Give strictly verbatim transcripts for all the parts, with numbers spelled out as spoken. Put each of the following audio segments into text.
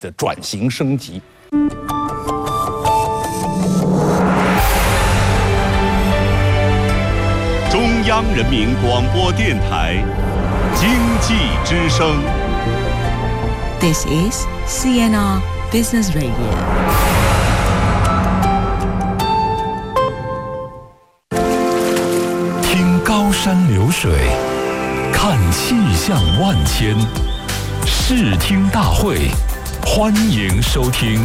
的转型升级。 中央人民广播电台经济之声。 This is C N R Business Radio。 听高山流水，看气象万千，视听大会，欢迎收听。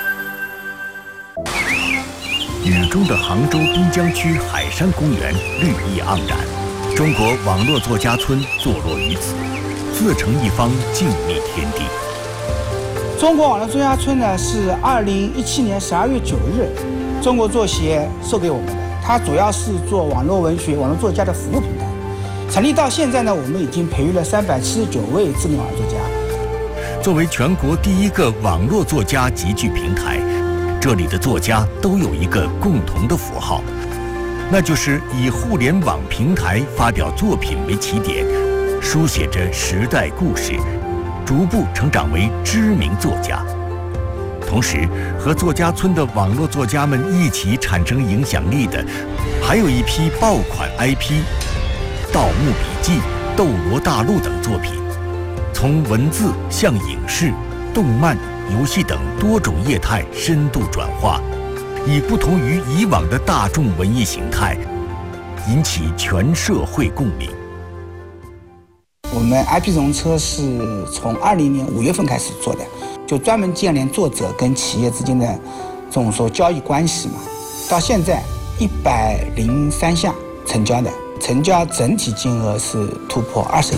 雨中的杭州滨江区海山公园绿意盎然，中国网络作家村坐落于此，自成一方静谧天地。 中国网络作家村呢，是二零一七年十二月九日，中国作协授给我们的。它主要是做网络文学、网络作家的服务平台。成立到现在呢，我们已经培育了三百七十九位知名网络作家。 作为全国第一个网络作家集聚平台，这里的作家都有一个共同的符号，那就是以互联网平台发表作品为起点，书写着时代故事，逐步成长为知名作家。同时，和作家村的网络作家们一起产生影响力的，还有一批爆款 I P，《盗墓笔记》《斗罗大陆》等作品，从文字向影视、动漫、游戏等多种业态深度转化，以不同于以往的大众文艺形态，引起全社会共鸣。 我们 I P 融车是从二零年五月份开始做的，就专门建立作者跟企业之间的这种说交易关系嘛。到现在一百零三项成交的，成交整体金额是突破二十亿。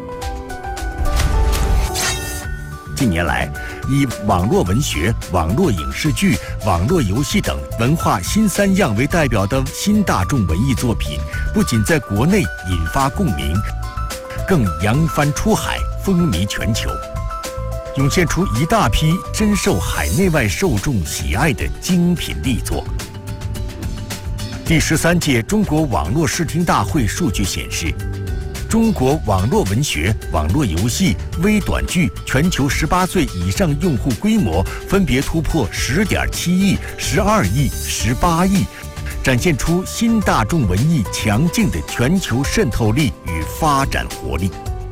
近年来，以网络文学、网络影视剧、网络游戏等文化新三样为代表的新大众文艺作品，不仅在国内引发共鸣，更扬帆出海，风靡全球，涌现出一大批深受海内外受众喜爱的精品力作。第十三届中国网络视听大会数据显示，中国网络文学、网络游戏、微短剧全球十八岁以上用户规模分别突破十点七亿、十二亿、十八亿，展现出新大众文艺强劲的全球渗透力与发展活力。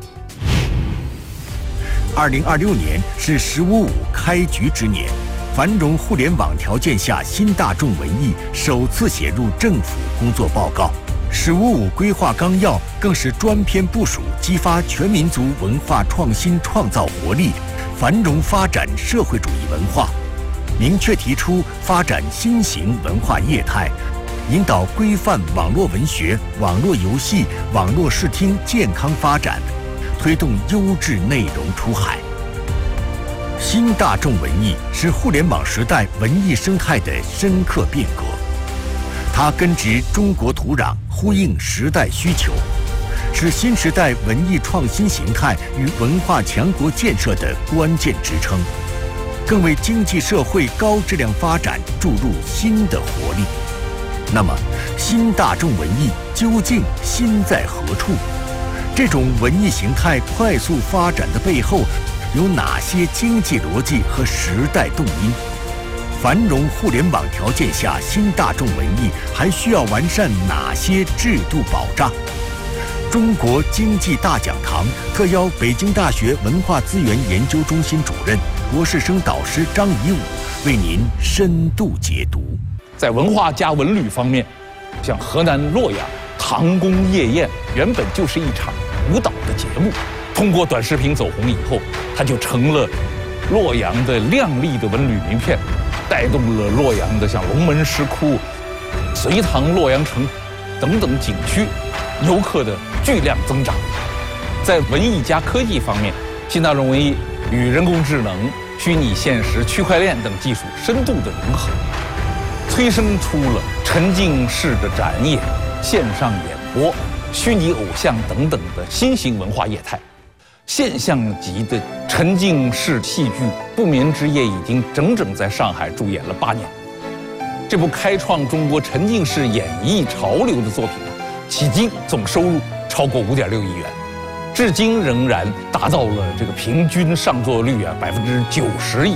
二零二六年是“十五五”开局之年，繁荣互联网条件下新大众文艺首次写入政府工作报告。十五五规划纲要更是专篇部署激发全民族文化创新创造活力，繁荣发展社会主义文化，明确提出发展新型文化业态，引导规范网络文学、网络游戏、网络视听健康发展，推动优质内容出海。新大众文艺是互联网时代文艺生态的深刻变革，它根植中国土壤，呼应时代需求，是新时代文艺创新形态与文化强国建设的关键支撑，更为经济社会高质量发展注入新的活力。那么，新大众文艺究竟新在何处？这种文艺形态快速发展的背后，有哪些经济逻辑和时代动因？繁荣互联网条件下，新大众文艺还需要完善哪些制度保障？中国经济大讲堂特邀北京大学文化资源研究中心主任、博士生导师张颐武为您深度解读。 在文化加文旅方面，像河南洛阳唐宫夜宴原本就是一场舞蹈的节目，通过短视频走红以后，它就成了洛阳的亮丽的文旅名片，带动了洛阳的像龙门石窟、隋唐洛阳城等等景区游客的巨量增长。在文艺加科技方面，新大众文艺与人工智能、虚拟现实、区块链等技术深度的融合，催生出了沉浸式的展演、线上演播、虚拟偶像等等的新型文化业态。现象级的沉浸式戏剧《不眠之夜》已经整整在上海驻演了八年。这部开创中国沉浸式演绎潮流的作品，迄今总收入超过五点六亿元， 至今仍然达到了这个平均上座率啊百分之九十以